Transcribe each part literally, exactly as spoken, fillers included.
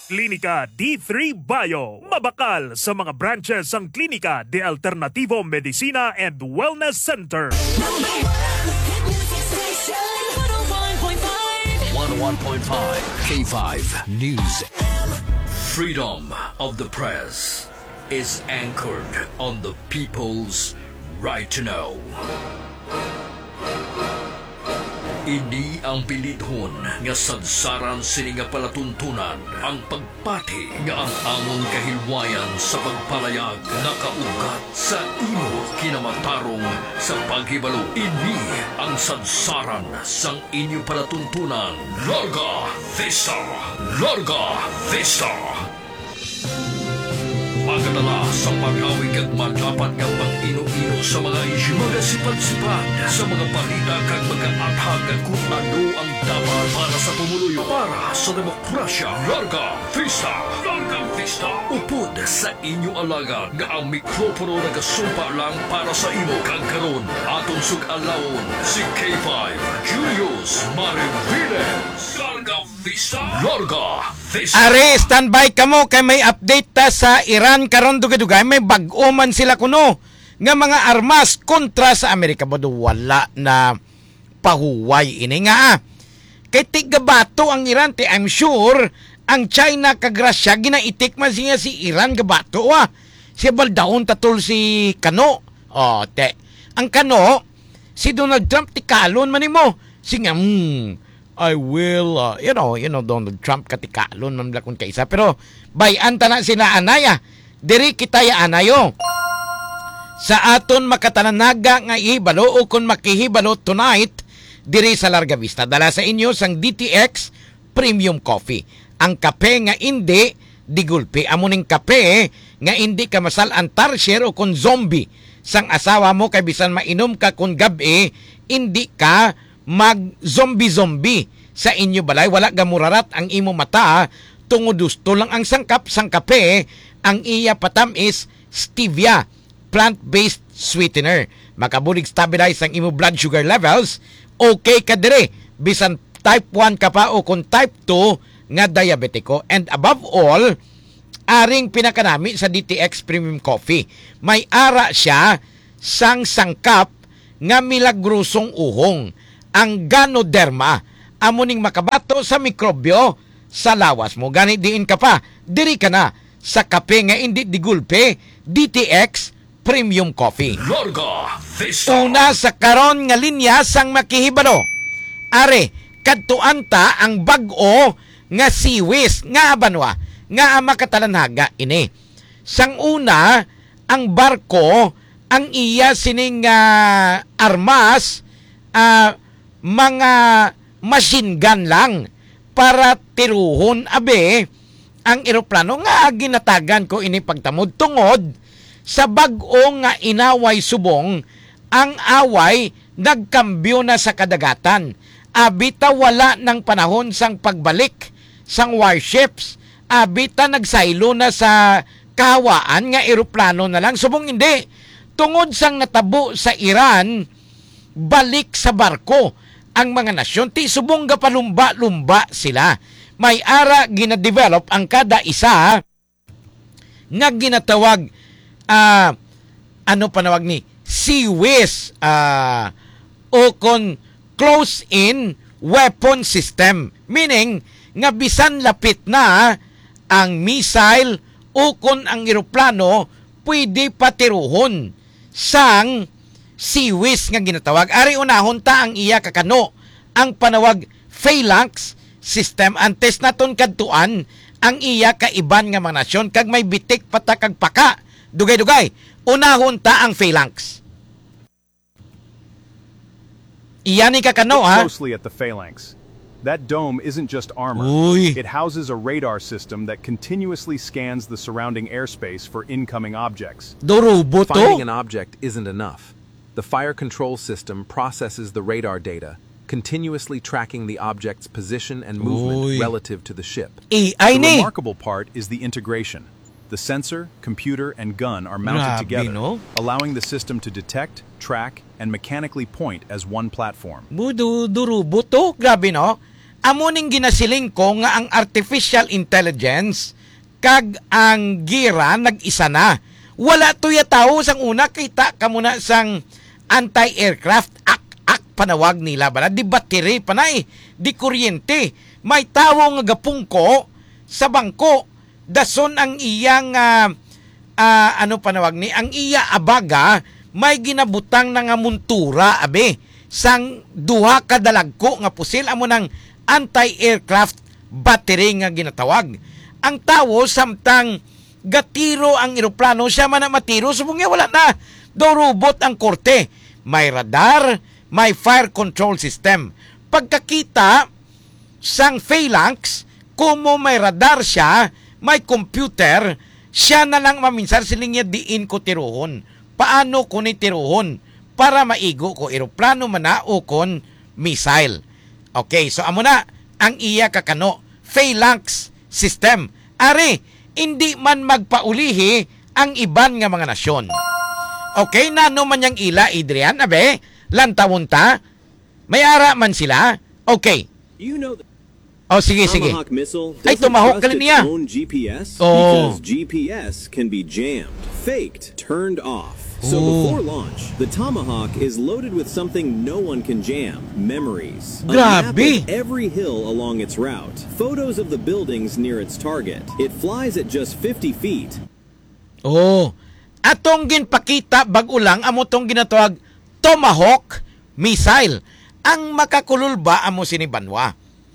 Klinika D three Bio. Mabakal sa mga branches ang Klinika de Alternativo Medicina and Wellness Center. one oh one point five K five News. Freedom of the press is anchored on the people's right to know. Ini ang pilidhon nga sadsaran sini nga palatuntunan ang pagpati nga ang among kahilwayan sa pagpalayag nakaugat sa imo kinamatarong sa paghibalo. Ini ang sadsaran sang inyo palatuntunan. Larga Vista! Larga Vista! Magadala sa pag-awig at malapat ng pang-ino-ino sa mga isyu. Magasipad-sipad sa mga balita kag mag-aathag kung ano ang dapat para sa pumuluyo. Para sa demokrasya. Larga Vista! Larga Vista! Upod sa inyo alagad nga ang mikropono nagasumpa lang para sa imo. Kagkaroon atong sug-alawon si K five Julius Mariviles. Larga Vista! Larga Vista! Are, standby ka mo kay may update ta sa Iran karon dugay-dugay. May bag-o man sila kuno nga mga armas kontra sa Amerika. Bodo wala na pahuway ini nga ah. Kay tigabato ang Iran ti I'm sure ang China kag Russia ginaitik man siya si Iran gabato ah. Si baldaon tatol si Kano. Oh, te. Ang Kano si Donald Trump ti kalon man nimo. Singa hmm, I will, uh, you know, you know, Donald Trump katikalon man lakon kaysa. Pero, bayan ta na sila anaya. Diri kita ya anayo. Sa aton makatananaga nga ihibalo o kung makihibalo tonight, diri sa Larga Vista. Dala sa inyo sang D T X Premium Coffee. Ang kape nga hindi digulpi. Amuning kape nga hindi ka masal antarsier o kung zombie. Sang asawa mo kay bisan mainom ka kung gabi, hindi ka mag-zombie-zombie sa inyo balay. Wala gamurarat ang imo mata tungod gusto lang ang sangkap sang kape. Ang iya patam is stevia, plant-based sweetener. Makabulig stabilize ang imo blood sugar levels. Okay ka dire bisan type one ka pa o kung type two nga diabetiko. And above all, aring pinakanami sa D T X Premium Coffee, may ara siya sang sangkap nga milagrosong uhong, ang Ganoderma, amuning makabato sa mikrobyo sa lawas mo. Ganit diin ka pa, diri ka na sa kape nga hindi digulpe, D T X Premium Coffee. Larga Vista! Una sa karon nga linya sang makihibalo. Are, kadtuan ta ang bag-o nga siwis, nga abanwa, nga makatalanhaga ini. Sang una, ang barko, ang iya sining uh, armas, uh, mga machine gun lang para tiruhon abe ang eroplano nga ginatagan ko ini pagtamod tungod sa bag-o nga inaway subong. Ang away nagkambyo na sa kadagatan. Abita wala ng panahon sang pagbalik sang warships. Abita nagsaylo na sa kahawaan nga eroplano na lang. Subong hindi. Tungod sang natabo sa Iran, balik sa barko ang mga nasyon, ti subong ga palumba-lumba sila. May ara gina-develop ang kada isa nga ginatawag uh, ano panawag ni CIWIS uh, o kon close-in weapon system. Meaning, nga bisan lapit na ang missile o kon ang eroplano pwede patiruhon sang CIWIS nga ginatawag. Ari unahon ta ang iya kakano ang panawag phalanx system. Antes naton kadtuan ang iya kaiban nga mga nasyon kag may bitik patakag paka dugay-dugay. Unahon ta ang phalanx. Iya ni kakano ha. Closely at the phalanx. That dome isn't just armor. Uy. It houses a radar system that continuously scans the surrounding airspace for incoming objects. Dorubo to. Finding an object isn't enough. The fire control system processes the radar data, continuously tracking the object's position and movement Uy. relative to the ship. Eh, ay The ni. remarkable part is the integration. The sensor, computer, and gun are mounted Grabe, together, no? allowing the system to detect, track, and mechanically point as one platform. Budu durubo to. Grabe no. amo ning ginasiling ko nga ang artificial intelligence kag ang gira nag-isa na. Wala to ya tao sang una kita ka muna sang anti-aircraft ak-ak panawag nila bala di battery panay di kuryente. May tawo nga gapungko sa bangko dason ang iyang uh, uh, ano panawag ni ang iya abaga may ginabutang na nga muntura abe sang duha ka dalagko nga pusil amo ng anti-aircraft battery nga ginatawag. Ang tawo samtang gatiro ang eroplano siya man na matiro subong wala na do robot ang korte. May radar, may fire control system. Pagkakita sang phalanx kumo may radar siya, may computer, siya na lang maminsar siling niya diin ko tiruhon. Paano ko ni tiruhon para maigo ko eroplano man na o kon missile. Okay, so amo na ang iya kakano phalanx system. Ari, hindi man magpaulihi ang iban nga mga nasyon. Okay, nano man yang ila, Adrian, abe, lantawon ta, may ara man sila. Okay. You know the oh, sige, sige. Tomahawk missile Ay, doesn't Tomahawk trust ka its niya. own G P S Oh. because G P S can be jammed, faked, turned off. So Oh. before launch, the Tomahawk is loaded with something no one can jam, memories. A map Grabe. of every hill along its route, photos of the buildings near its target. It flies at just fifty feet. Oh, atong ginpakita bag-o lang amo tong ginatawag Tomahawk missile. Ang makakulol ba amo sinibanwa?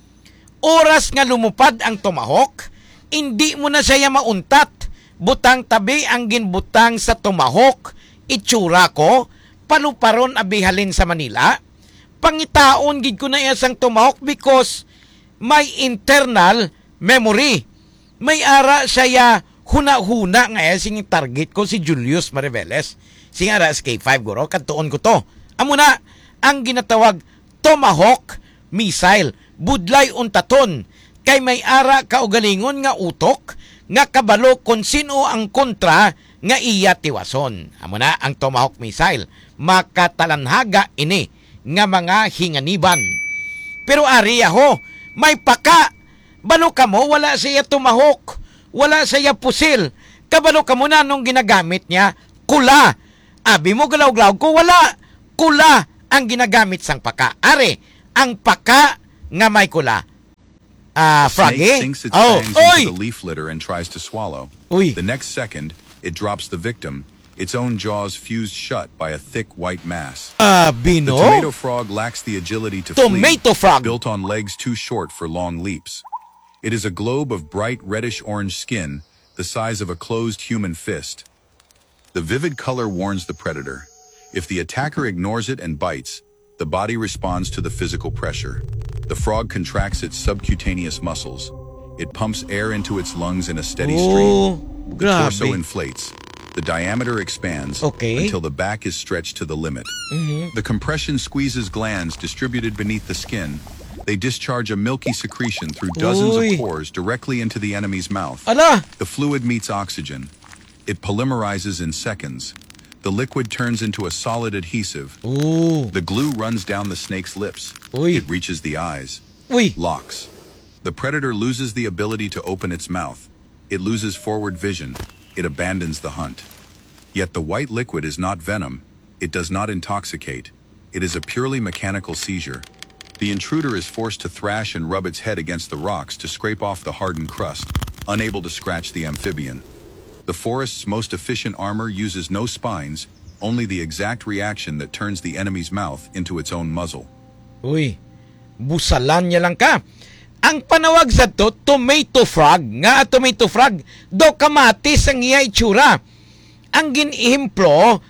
Oras nga lumupad ang Tomahawk, hindi mo na siya mauntat. Butang tabi ang ginbutang sa Tomahawk, itsura ko, paluparon abihalin sa Manila. Pangitaon gid ko na iya sang Tomahawk because may internal memory. May ara siya huna-huna nga sing target ko si Julius Mariveles. Sing ara S K five guro, kantuon ko to. Amo na ang ginatawag Tomahawk missile. Budlay untaton kay may ara kaugalingon nga utok nga kabalo kung sino ang kontra nga iya tiwason. Amo na ang Tomahawk missile. Makatalanhaga ini nga mga hinganiban. Pero ari ho, may paka. Balo ka mo, wala siya Tomahawk. Wala siya pusil. Kabalo ka mo na nung ginagamit niya, kula. Abi mo galaw-galaw ko, wala. Kula ang ginagamit sang paka. Ari, ang paka nga may kula. Ah, uh, Froggy? Snake sinks its Oh, fangs oy! into the leaf litter and tries to swallow. Uy. The next second, it drops the victim, its own jaws fused shut by a thick white mass. Abi The no? tomato frog lacks the agility to Tomato flee, frog. built on legs too short for long leaps. It is a globe of bright reddish-orange skin, the size of a closed human fist. The vivid color warns the predator. If the attacker ignores it and bites, the body responds to the physical pressure. The frog contracts its subcutaneous muscles. It pumps air into its lungs in a steady Oh, stream. The torso grabe. inflates. The diameter expands Okay. until the back is stretched to the limit. The compression squeezes glands distributed beneath the skin. They discharge a milky secretion through dozens Uy. of pores directly into the enemy's mouth. Ala! The fluid meets oxygen. It polymerizes in seconds. The liquid turns into a solid adhesive. Oh, The glue runs down the snake's lips. Uy. It reaches the eyes. uy. Locks. The predator loses the ability to open its mouth. It loses forward vision. It abandons the hunt. Yet the white liquid is not venom. It does not intoxicate. It is a purely mechanical seizure. The intruder is forced to thrash and rub its head against the rocks to scrape off the hardened crust, unable to scratch the amphibian. The forest's most efficient armor uses no spines, only the exact reaction that turns the enemy's mouth into its own muzzle. Uy, busalan niya lang ka. Ang panawag sa to, tomato frog. Nga tomato frog, do kamatis ang iya itsura. Ang ginihimplo,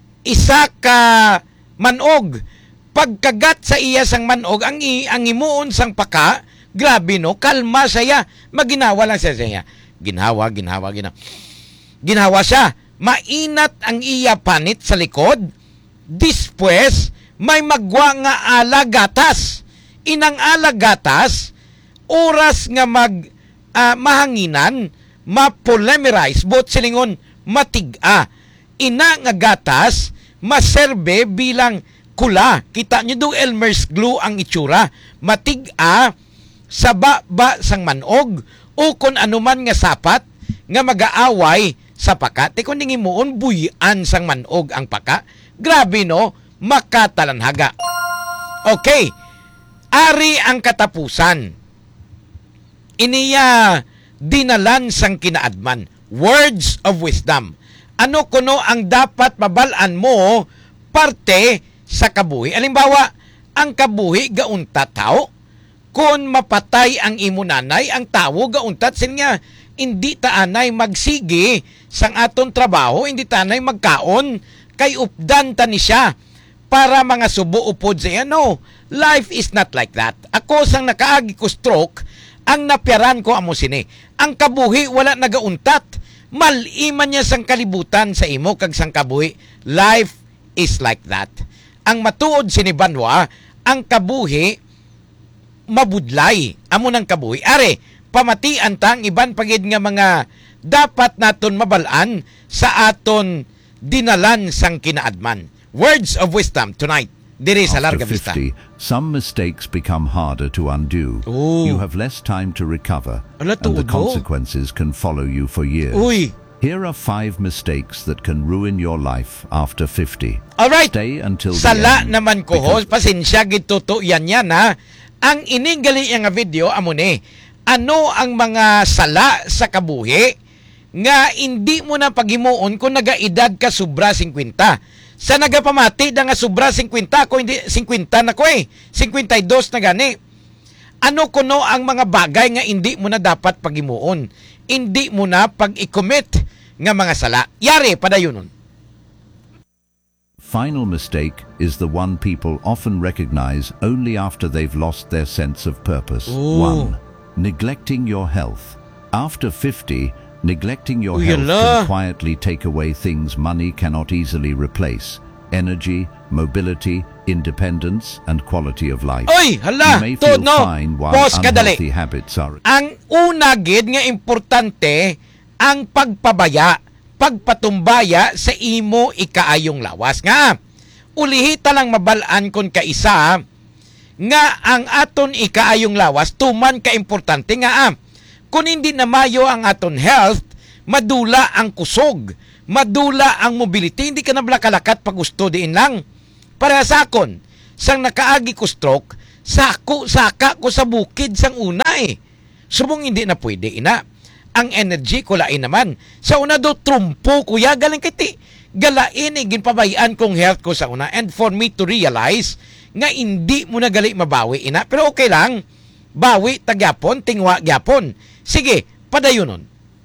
isa ka manog. Pagkagat sa iya sang manog, ang, i, ang imuon sang paka, grabe no, kalma siya. Maginawa lang siya siya. Ginhawa, ginhawa, ginhawa. Ginhawa siya. Mainat ang iya panit sa likod. Dispwes, may magwa nga alagatas. Inang alagatas, oras nga mag uh, mahanginan, mapolymerize, bot silingon, matiga. Ina nga gatas, maserbe bilang kula. Kita nyo do Elmer's glue ang itsura. Matiga, sa baba sang manog o kung anuman nga sapat nga mag-aaway sa paka. Te kung ningimuon buyan sang manog ang paka, grabe no, makatalanhaga. Okay, ari ang katapusan. Iniya dinalan sang kinaadman. Words of wisdom. Ano kuno ang dapat mabalaan mo parte sa kabuhi? Alimbawa, ang kabuhi gauntat tao. Kung mapatay ang imo nanay, ang tawo gauntat sin nga hindi taanay magsigi sang aton trabaho, hindi taanay magkaon kay updan ta ni siya para mga subo upod sa no. Life is not like that. Ako sang nakaagi ko stroke, ang napyaran ko amo sini. Ang kabuhi wala nagauntat. Maliman niya sang kalibutan sa imo kag sang kabuhi. Life is like that. Ang matuod sini Banwa, ang kabuhi mabudlay. Amo ng kabuhi. Are, pamatian tang iban pagid nga mga dapat naton mabalaan sa aton dinalan sang kinaadman. Words of wisdom tonight. Diri sa Larga After Vista. fifty, some mistakes become harder to undo. Ooh. You have less time to recover, Ala, and the tuod, oh. consequences can follow you for years. Uy. Here are five mistakes that can ruin your life after fifty. Alright. Stay until the Sala end, naman ko, because- host. Pasensya, gituto yan yan, ha? Ang inigali nga video, amo ni, ano ang mga sala sa kabuhi nga hindi mo na paghimuon kung nagaedad ka sobra fifty. Sa nagapamati da nga sobra fifty, ko hindi fifty na ko eh. fifty-two na gani. Ano kuno ang mga bagay nga hindi mo na dapat paghimuon? Hindi mo na pag-i-commit nga mga sala. Yari, padayonon. Final mistake is the one people often recognize only after they've lost their sense of purpose. Ooh. One, neglecting your health. After fifty, neglecting your Uy, health ala. can quietly take away things money cannot easily replace. Energy, mobility, independence, and quality of life. Oy, hala, You may to, feel no. fine while Pause ka dali. unhealthy habits are... Ang una gid nga importante ang pagpabaya, pagpatumbaya sa imo ikaayong lawas nga. Ulihita lang mabalaan kon kaisa nga ang aton ikaayong lawas tuman ka importante nga ah. Kung hindi na mayo ang aton health, madula ang kusog, madula ang mobility, hindi ka na blakalakat pag gusto diin lang. Para sa akon, sang nakaagi ko stroke, sako saka ko sa bukid sang una eh. Subong hindi na pwede ina. Ang energy ko lain naman. Sa una do trumpo kuya galing kiti. Galain eh ginpabayaan kong health ko sa una, and for me to realize nga hindi mo na gali mabawi ina. Pero okay lang. Bawi tagyapon, tingwa gyapon. Sige, padayonon.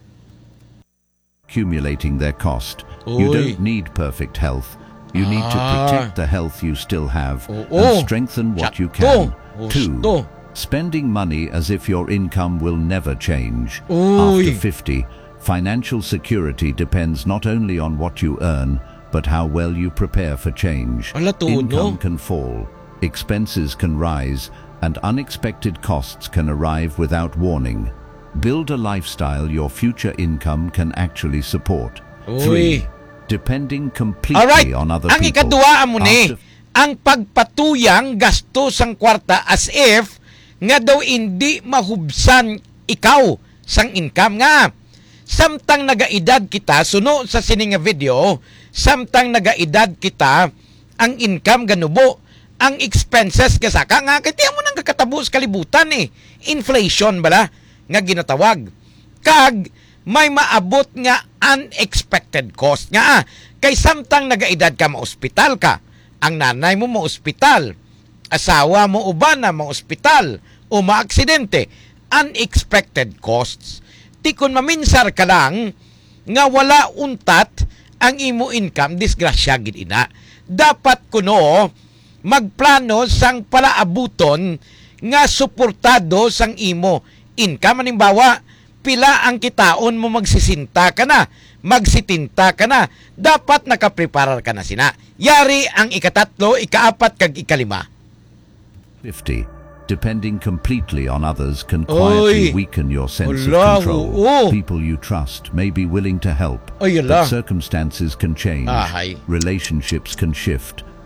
accumulating their cost. You Oy. don't need perfect health. You need to Ah. protect the health you still have Oo. and strengthen what you Sakto. can. Two, Gusto. spending money as if your income will never change. Oy. After fifty, financial security depends not only on what you earn, but how well you prepare for change. Ala, tuod, Income no? can fall, expenses can rise, and unexpected costs can arrive without warning. Build a lifestyle your future income can actually support. Oy. Three, depending completely Alright, on other ang people. ikaduha mo ni, After- ang pagpatuyang gasto sang kwarta as if nga daw hindi mahubsan ikaw sang income nga. Samtang nagaedad kita, suno sa sining nga video, samtang nagaedad kita, ang income ganubo, ang expenses kasaka nga, kaya mo nang kakatabos kalibutan eh. Inflation bala nga ginatawag. Kag, may maabot nga unexpected cost nga ah. Kay samtang nagaedad ka, ma-ospital ka. Ang nanay mo ma-ospital. Asawa mo uban na ma-ospital o ma-aksidente. Unexpected costs. Tikon maminsar ka lang nga wala untat ang imo income, disgrasya gid ina. Dapat kuno magplano sang palaabuton nga suportado sang imo income. Halimbawa, pila ang kitaon mo, magsisinta ka na, magsitinta ka na, dapat nakapreparar ka na sina. Yari ang ikatatlo, ikaapat kag ikalima. fifty. Depending completely on others can quietly Oy. weaken your sense Ala, of control. oo. People you trust may be willing to help, Oy, ala. but circumstances can change, Ahay. relationships can shift,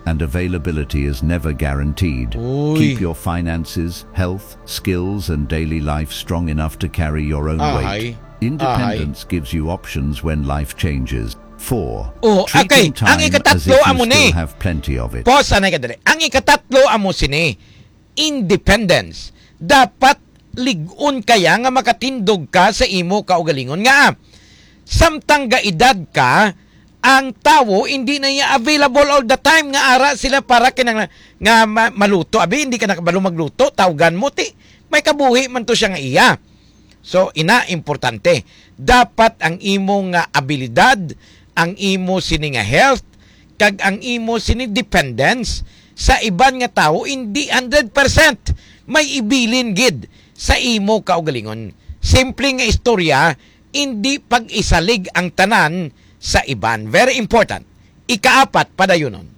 and availability is never guaranteed. Uy. Keep your finances, health, skills, and daily life strong enough to carry your own Ahay. weight. Independence gives you options when life changes. Four. Oh, Treat okay. your time Ang as ikatatlo, if you amo ni. still have plenty of it. Pause, anay ka dali. Ang ikatatlo, amo sini, independence. Dapat ligun kaya nga makatindog ka sa imo kaugalingon nga. Samtang ga edad ka, ang tao hindi na niya available all the time nga ara sila para kinang nga ma- maluto. Abi, hindi ka nakabalo magluto, tawagan mo ti. May kabuhi man to siya nga iya. So, ina, importante. Dapat ang imo nga abilidad, ang imo sini nga health, kag ang imo sini dependence sa iban nga tao, hindi one hundred percent may ibilin gid sa imo kaugalingon. Simple nga istorya, hindi pag-isalig ang tanan sa iban. Very important. Ikaapat, padayonon.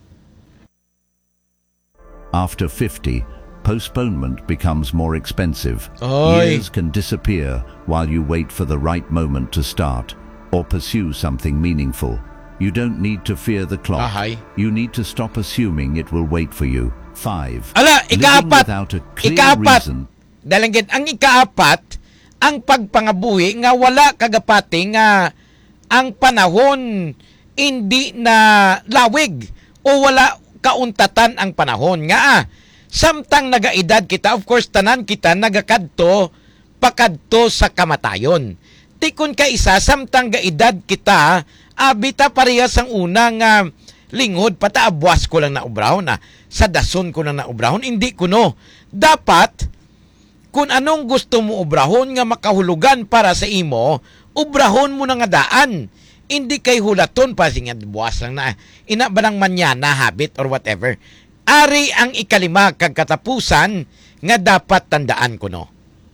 After fifty, postponement becomes more expensive. Oy. Years can disappear while you wait for the right moment to start or pursue something meaningful. You don't need to fear the clock. Ahay. You need to stop assuming it will wait for you. Five. Ala, Living ikaapat. without a clear Ikaapat. reason. Dalanggit, ang ikaapat, ang pagpangabuhi nga wala kagapati nga ang panahon hindi na lawig o wala kauntatan ang panahon nga ah, samtang nagaedad kita, of course tanan kita nagakadto pakadto sa kamatayon. Tikon ka isa, samtang gaedad kita, abita parehas ang unang uh, lingod, pataabwas ko lang na ubrahon na, sa dason ko lang na ubrahon, hindi ko no. Dapat, kung anong gusto mo ubrahon nga makahulugan para sa imo, ubrahon mo na nga daan. Hindi kay hulaton pa singa buwas lang na ina ba ng manyana habit or whatever. Ari ang ikalima kag katapusan nga dapat tandaan ko no.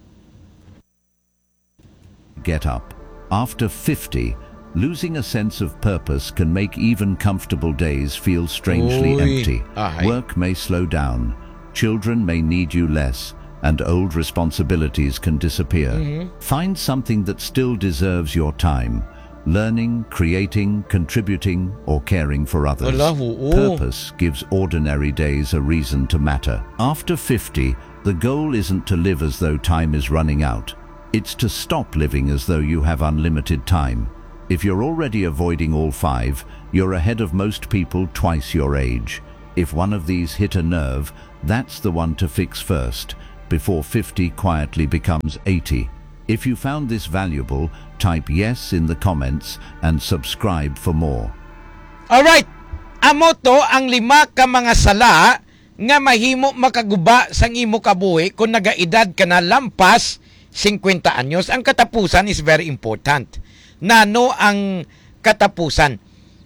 Get up. After fifty, losing a sense of purpose can make even comfortable days feel strangely Uy. empty. Ahay. Work may slow down, children may need you less, and old responsibilities can disappear. Find something that still deserves your time. Learning, creating, contributing, or caring for others. Ala, oo. Purpose gives ordinary days a reason to matter. After fifty, the goal isn't to live as though time is running out. It's to stop living as though you have unlimited time. If you're already avoiding all five, you're ahead of most people twice your age. If one of these hit a nerve, that's the one to fix first, before fifty quietly becomes eighty. If you found this valuable, type yes in the comments and subscribe for more. Alright, amo to ang lima ka mga sala nga mahimo makaguba sang imo kabuhi kung nagaedad ka na lampas fifty anyos. Ang katapusan is very important. Nano ang katapusan?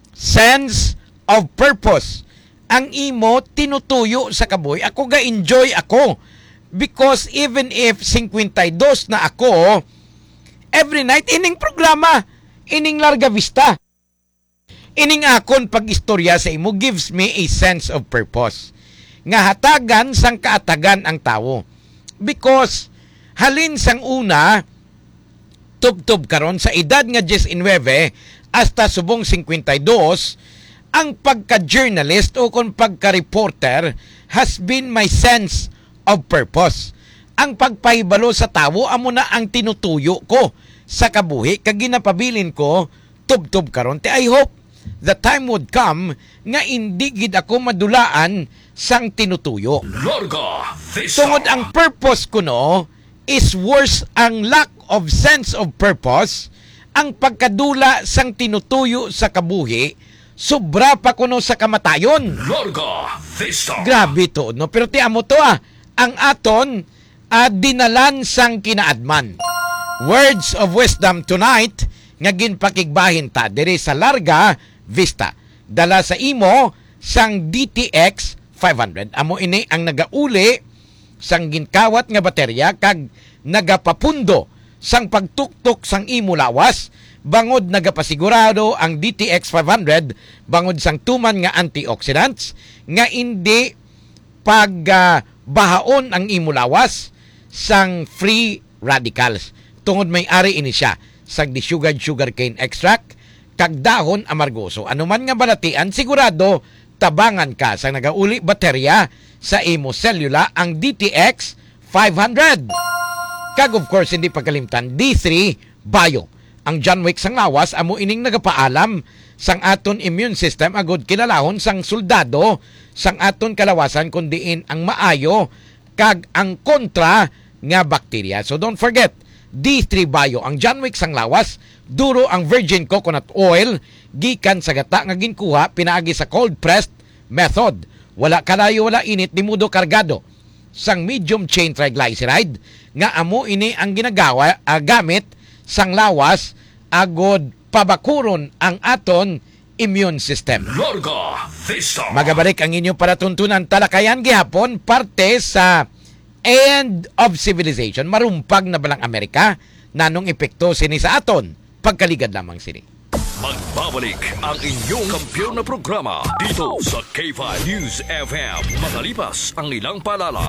Sense of purpose. Ang imo tinutuyo sa kabuhi. Ako ga-enjoy ako. Because even if fifty-two na ako, every night, ining programa, ining Larga Vista. Ining akon pag-istorya sa imo gives me a sense of purpose. Nga hatagan sang kaatagan ang tao. Because halin sang una, tub-tub karon sa edad nga nineteen hasta subong fifty-two, ang pagka-journalist o kung pagka-reporter has been my sense of purpose. Ang pagpahibalo sa tao, amo na ang tinutuyo ko sa kabuhi, kag ginapabilin ko, tub-tub karon. I hope the time would come nga hindi gid ako madulaan sang tinutuyo. Larga Vista. Tungod ang purpose ko no, is worse ang lack of sense of purpose, ang pagkadula sang tinutuyo sa kabuhi, sobra pa kuno sa kamatayon. Larga Vista. Grabe to, no? Pero ti amo to ah, ang aton uh, dinalan sang kinaadman. Words of wisdom tonight nga ginpakigbahin ta diri sa Larga Vista. Dala sa imo sang D T X five hundred. Amo ini ang nagauli sang ginkawat nga baterya kag nagapapundo sang pagtuktok sang imo lawas. Bangod nagapasigurado ang D T X five hundred bangod sang tuman nga antioxidants nga hindi pag uh, bahaon ang imo lawas sang free radicals. Tungod may ari ini siya sang desugared sugarcane extract kag dahon amargoso. Ano man nga balatian, sigurado tabangan ka sa nagauli baterya sa imo selula ang D T X five hundred. Kag of course hindi pagkalimtan D three Bio. Ang John Wick sang lawas amo ining nagapaalam sang aton immune system agud kilalahon sang soldado sang aton kalawasan kundiin ang maayo kag ang kontra nga bakterya. So don't forget, D three Bio, ang John Wick sang lawas, duro ang virgin coconut oil, gikan sa gata nga ginkuha, pinaagi sa cold pressed method. Wala kalayo, wala init, di mudo kargado. Sang medium chain triglyceride, nga amo ini ang ginagawa, uh, gamit sang lawas, agod pabakuron ang aton immune system. Larga Vista. Magabalik ang inyong paratuntunan talakayan gihapon parte sa End of Civilization. Marumpag na balang Amerika nanong epekto sini sa aton pagkaligad lamang sini. Magbabalik ang inyong kampiyon na programa dito sa K five News F M. Makalipas ang ilang paalala.